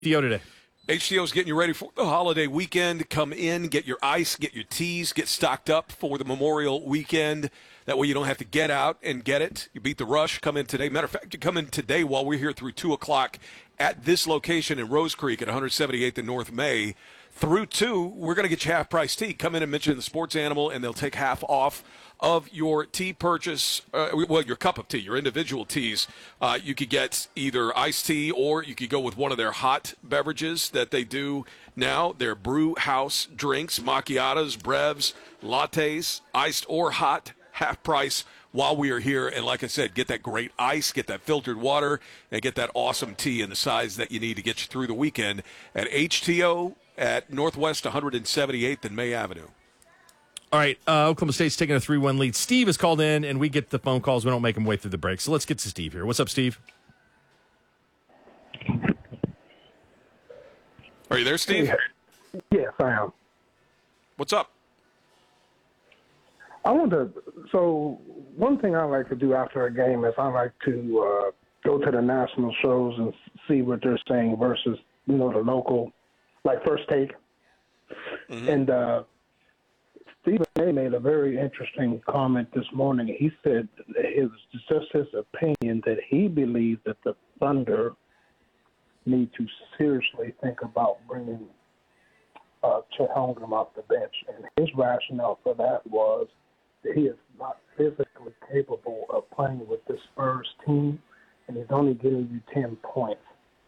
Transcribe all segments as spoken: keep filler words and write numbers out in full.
T O today? H T O is getting you ready for the holiday weekend. Come in, get your ice, get your teas, get stocked up for the Memorial Weekend. That way you don't have to get out and get it. You beat the rush. Come in today. Matter of fact, you come in today while we're here through two o'clock at this location in Rose Creek at one seventy-eighth and North May. Through two, we're going to get you half-price tea. Come in and mention the Sports Animal, and they'll take half off of your tea purchase, uh, well, your cup of tea, your individual teas. Uh, you could get either iced tea or you could go with one of their hot beverages that they do now. Their brew house drinks, macchiatos, brevs, lattes, iced or hot, half price while we are here. And like I said, get that great ice, get that filtered water, and get that awesome tea in the size that you need to get you through the weekend at H T O at Northwest one seventy-eighth and May Avenue. All right, uh, Oklahoma State's taking a three one lead. Steve is called in, and we get the phone calls. We don't make them wait through the break. So let's get to Steve here. What's up, Steve? Are you there, Steve? Yes, I am. What's up? I want to. So one thing I like to do after a game is I like to uh, go to the national shows and see what they're saying versus you know the local, like First Take. Mm-hmm. And uh, Stephen A. made a very interesting comment this morning. He said it was just his opinion that he believed that the Thunder need to seriously think about bringing uh, Chet Holmgren off the bench. And his rationale for that was that he is not physically capable of playing with the Spurs team, and he's only giving you ten points.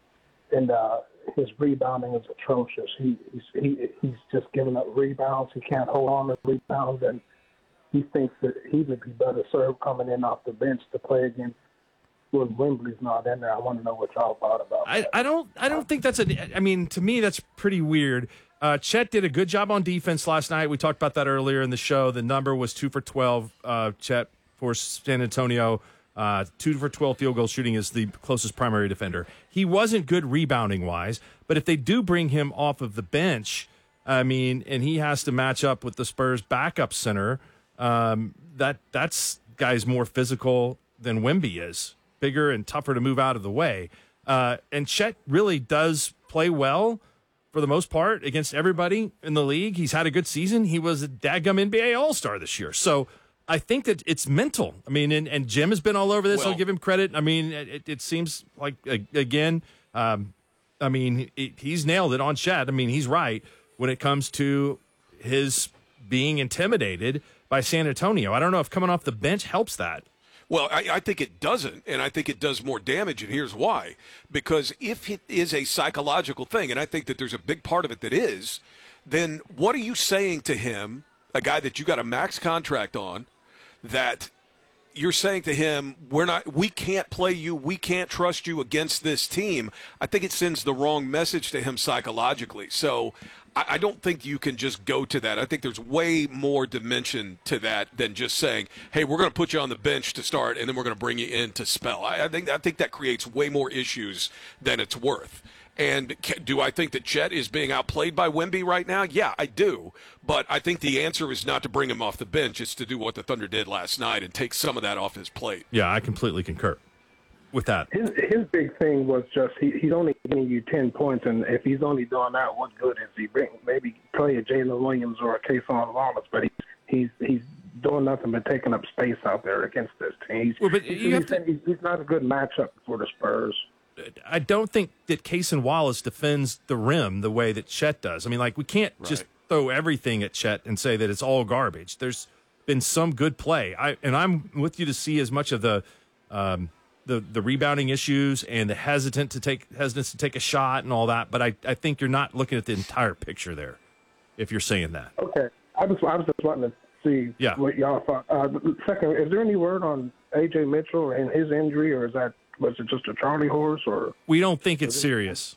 And uh, his rebounding is atrocious. He, he's, he, he's just giving up rebounds. He can't hold on to rebounds, and he thinks that he would be better served coming in off the bench to play against when Wembley's not in there. I want to know what y'all thought about I, that. I don't I don't think that's a – I mean, to me, that's pretty weird. Uh, Chet did a good job on defense last night. We talked about that earlier in the show. The number was two for twelve, uh, Chet, for San Antonio. Uh, two for twelve field goal shooting is the closest primary defender. He wasn't good rebounding-wise, but if they do bring him off of the bench, I mean, and he has to match up with the Spurs backup center, um, that that's guy's more physical than Wemby is, bigger and tougher to move out of the way. Uh, and Chet really does play well for the most part against everybody in the league. He's had a good season. He was a dadgum N B A All-Star this year. So I think that it's mental. I mean, and, and Jim has been all over this. Well, I'll give him credit. I mean, it, it seems like, again, um, I mean, it, he's nailed it on Chet. I mean, he's right when it comes to his being intimidated by San Antonio. I don't know if coming off the bench helps that. Well, I, I think it doesn't, and I think it does more damage, and here's why. Because if it is a psychological thing, and I think that there's a big part of it that is, then what are you saying to him, a guy that you got a max contract on, that you're saying to him, we're not, we can't play you, we can't trust you against this team? I think it sends the wrong message to him psychologically. So I, I don't think you can just go to that. I think there's way more dimension to that than just saying, hey, we're going to put you on the bench to start, and then we're going to bring you in to spell. I, I think I think that creates way more issues than it's worth. And do I think that Chet is being outplayed by Wemby right now? Yeah, I do. But I think the answer is not to bring him off the bench. It's to do what the Thunder did last night and take some of that off his plate. Yeah, I completely concur with that. His his big thing was just he, he's only giving you ten points, and if he's only doing that, what good is he bringing? Maybe play a Jalen Williams or a Kayson Wallace, but he, he's he's doing nothing but taking up space out there against this team. He's, well, but he's, you have to, he's, he's not a good matchup for the Spurs. I don't think that Kayson Wallace defends the rim the way that Chet does. I mean, like, we can't right. just throw everything at Chet and say that it's all garbage. There's been some good play. I and I'm with you to see as much of the um, the the rebounding issues and the hesitant to take hesitance to take a shot and all that. But I, I think you're not looking at the entire picture there, if you're saying that. Okay, I just I was just wanting to see yeah. what y'all thought. Uh, second, is there any word on A J Mitchell and his injury, or is that? Was it just a Charlie horse, or we don't think it's serious?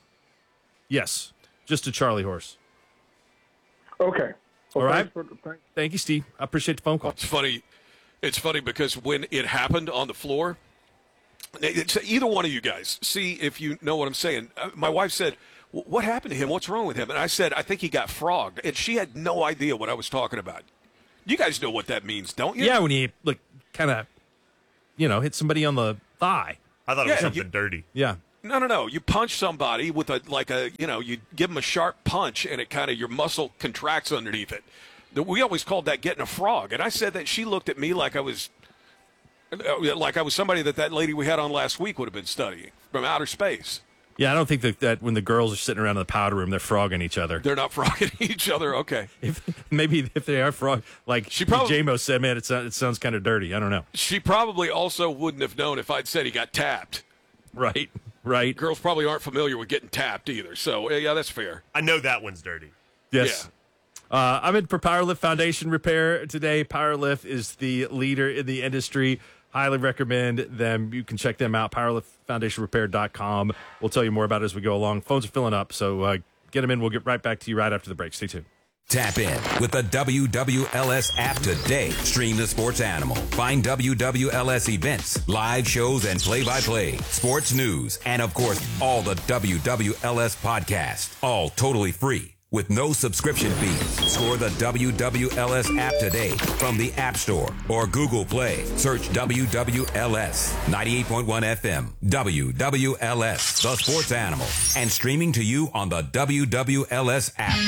Yes, just a Charlie horse. Okay. Well, all right. For, thank, thank you, Steve. I appreciate the phone call. It's funny. It's funny because when it happened on the floor, it's either one of you guys. See if you know what I'm saying. My wife said, "What happened to him? What's wrong with him?" And I said, "I think he got frogged," and she had no idea what I was talking about. You guys know what that means, don't you? Yeah, when he like kind of, you know, hit somebody on the thigh. I thought yeah, it was something you, dirty. Yeah. No, no, no. You punch somebody with a like a you know you give them a sharp punch and it kind of your muscle contracts underneath it. We always called that getting a frog, and I said that she looked at me like I was like I was somebody that that lady we had on last week would have been studying from outer space. Yeah, I don't think that, that when the girls are sitting around in the powder room, they're frogging each other. They're not frogging each other. Okay. If, maybe if they are frog, like she probably, J-Mo said, man, it sounds, it sounds kind of dirty. I don't know. She probably also wouldn't have known if I'd said he got tapped. Right, right. Girls probably aren't familiar with getting tapped either. So, yeah, that's fair. I know that one's dirty. Yes. Yeah. Uh, I'm in for PowerLift Foundation Repair today. PowerLift is the leader in the industry. Highly recommend them. You can check them out, power lift foundation repair dot com. We'll tell you more about it as we go along. Phones are filling up, so uh, get them in. We'll get right back to you right after the break. Stay tuned. Tap in with the W W L S app today. Stream the sports animal. Find W W L S events, live shows, and play-by-play, sports news, and, of course, all the W W L S podcasts. All totally free with no subscription fees. Score the W W L S app today from the App Store or Google Play. Search W W L S ninety-eight point one F M. W W L S, the sports animal, and streaming to you on the W W L S app.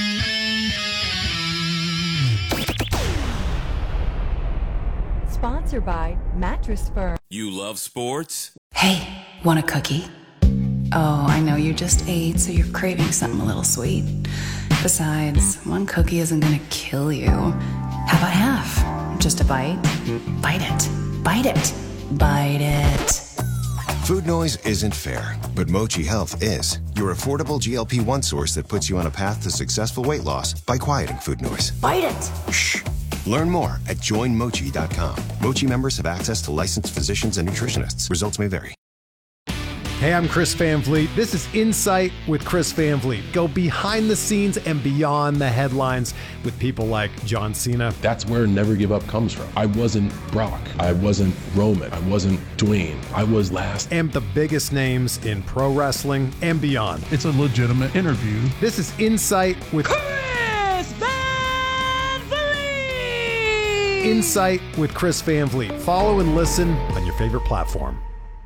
Sponsored by Mattress Firm. You love sports? Hey, want a cookie? Oh, I know you just ate, so you're craving something a little sweet. Besides, one cookie isn't gonna kill you. How about half? Just a bite? Bite it. Bite it. Bite it. Food noise isn't fair, but Mochi Health is. Your affordable G L P one source that puts you on a path to successful weight loss by quieting food noise. Bite it. Shh. Learn more at join mochi dot com. Mochi members have access to licensed physicians and nutritionists. Results may vary. Hey, I'm Chris Van Vliet. This is Insight with Chris Van Vliet. Go behind the scenes and beyond the headlines with people like John Cena. That's where Never Give Up comes from. I wasn't Brock. I wasn't Roman. I wasn't Dwayne. I was last. And the biggest names in pro wrestling and beyond. It's a legitimate interview. This is Insight with Chris Van Vliet. Insight with Chris Van Vliet. Follow and listen on your favorite platform.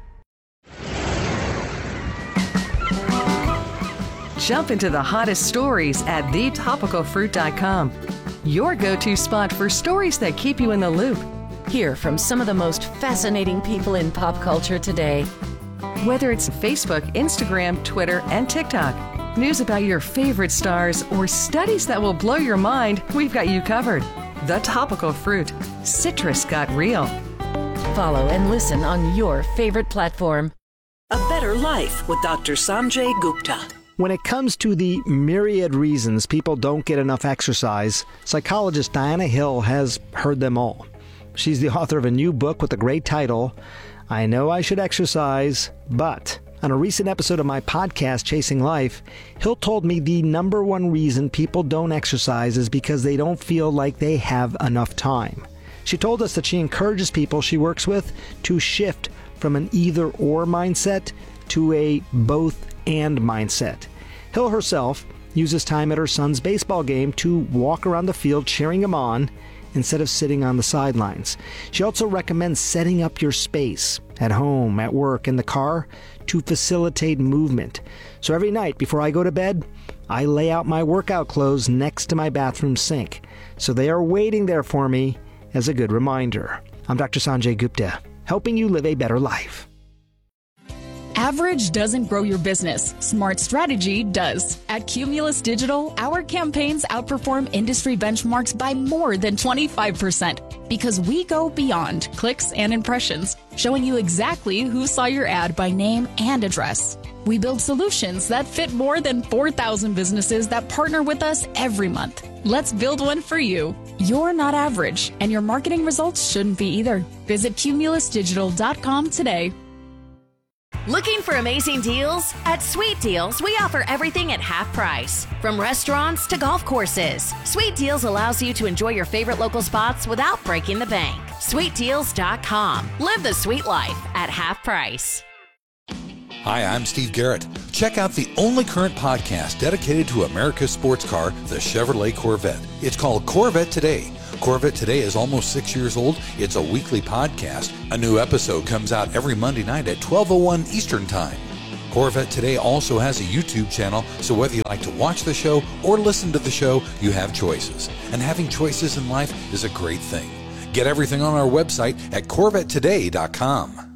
Jump into the hottest stories at the topical fruit dot com. Your go-to spot for stories that keep you in the loop. Hear from some of the most fascinating people in pop culture today. Whether it's Facebook, Instagram, Twitter, and TikTok, news about your favorite stars, or studies that will blow your mind, we've got you covered. The Topical Fruit. Citrus got real. Follow and listen on your favorite platform. A Better Life with Doctor Sanjay Gupta. When it comes to the myriad reasons people don't get enough exercise, psychologist Diana Hill has heard them all. She's the author of a new book with the great title, I Know I Should Exercise, But... On a recent episode of my podcast, Chasing Life, Hill told me the number one reason people don't exercise is because they don't feel like they have enough time. She told us that she encourages people she works with to shift from an either-or mindset to a both-and mindset. Hill herself uses time at her son's baseball game to walk around the field cheering him on instead of sitting on the sidelines. She also recommends setting up your space at home, at work, in the car to facilitate movement. So every night before I go to bed, I lay out my workout clothes next to my bathroom sink. So they are waiting there for me as a good reminder. I'm Doctor Sanjay Gupta, helping you live a better life. Average doesn't grow your business. Smart strategy does. At Cumulus Digital, our campaigns outperform industry benchmarks by more than twenty-five percent because we go beyond clicks and impressions, showing you exactly who saw your ad by name and address. We build solutions that fit more than four thousand businesses that partner with us every month. Let's build one for you. You're not average, and your marketing results shouldn't be either. Visit cumulus digital dot com today. Looking for amazing deals? At Sweet Deals, we offer everything at half price. From restaurants to golf courses, Sweet Deals allows you to enjoy your favorite local spots without breaking the bank. sweet deals dot com. Live the sweet life at half price. Hi, I'm Steve Garrett. Check out the only current podcast dedicated to America's sports car, the Chevrolet Corvette. It's called Corvette Today. Corvette Today is almost six years old. It's a weekly podcast. A new episode comes out every Monday night at twelve oh one Eastern Time. Corvette Today also has a YouTube channel, so whether you like to watch the show or listen to the show, you have choices. And having choices in life is a great thing. Get everything on our website at corvette today dot com.